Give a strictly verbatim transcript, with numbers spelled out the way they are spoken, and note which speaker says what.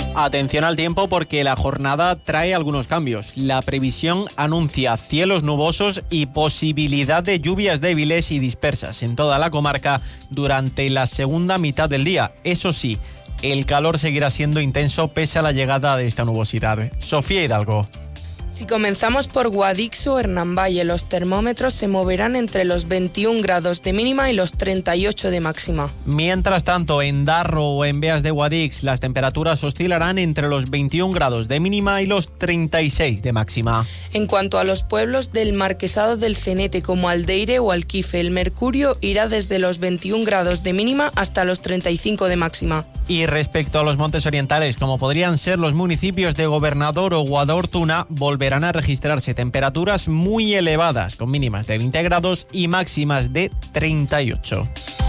Speaker 1: Atención al tiempo porque la jornada trae algunos cambios. La previsión anuncia cielos nubosos y posibilidad de lluvias débiles y dispersas en toda la comarca durante la segunda mitad del día. Eso sí, el calor seguirá siendo intenso pese a la llegada de esta nubosidad. Sofía Hidalgo.
Speaker 2: Si comenzamos por Guadix o Hernán Valle, los termómetros se moverán entre los veintiún grados de mínima y los treinta y ocho de máxima.
Speaker 1: Mientras tanto, en Darro o en Beas de Guadix, las temperaturas oscilarán entre los veintiún grados de mínima y los treinta y seis de máxima.
Speaker 2: En cuanto a los pueblos del Marquesado del Cenete como Aldeire o Alquife, el mercurio irá desde los veintiún grados de mínima hasta los treinta y cinco de máxima.
Speaker 1: Y respecto a los montes orientales, como podrían ser los municipios de Gobernador o Guadortuna, volverán a registrarse temperaturas muy elevadas, con mínimas de veinte grados y máximas de treinta y ocho.